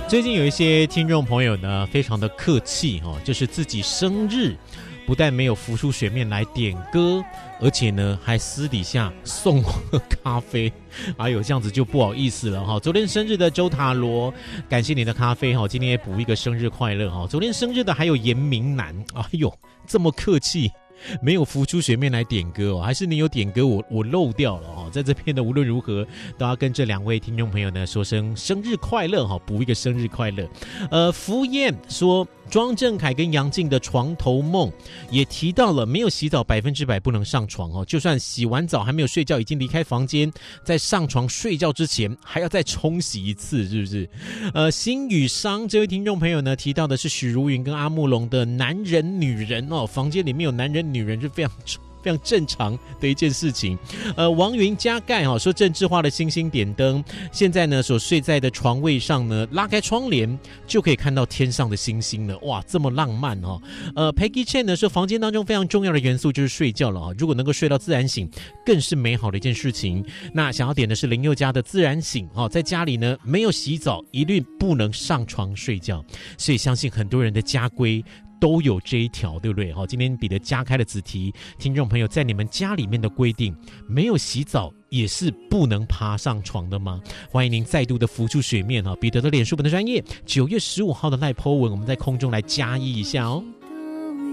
最近有一些听众朋友呢，非常的客气哦，就是自己生日不但没有浮出水面来点歌，而且呢还私底下送喝咖啡，哎呦，这样子就不好意思了哈。昨天生日的周塔罗，感谢你的咖啡哈，今天也补一个生日快乐哈。昨天生日的还有严明南，哎呦，这么客气。没有浮出水面来点歌哦，还是你有点歌我漏掉了哦。在这边呢，无论如何都要跟这两位听众朋友呢说声生日快乐哈，补一个生日快乐。福燕说庄正凯跟杨静的床头梦也提到了，没有洗澡100%不能上床哦，就算洗完澡还没有睡觉，已经离开房间，在上床睡觉之前还要再冲洗一次，是不是？新宇商这位听众朋友呢提到的是许茹芸跟阿木龙的男人女人哦，房间里面有男人女人是非常正常的一件事情。王云加盖说政治化的星星点灯，现在呢所睡在的床位上呢，拉开窗帘就可以看到天上的星星了，哇，这么浪漫哦。Peggy Chen 呢说房间当中非常重要的元素就是睡觉了，如果能够睡到自然醒，更是美好的一件事情。那想要点的是林宥嘉的自然醒，在家里呢没有洗澡一律不能上床睡觉，所以相信很多人的家规都有这一条，对不对？今天彼得加开的子题，听众朋友在你们家里面的规定，没有洗澡也是不能爬上床的吗？欢迎您再度的浮出水面。彼得的脸书本的专页9月15号的赖po文，我们在空中来加一下哦。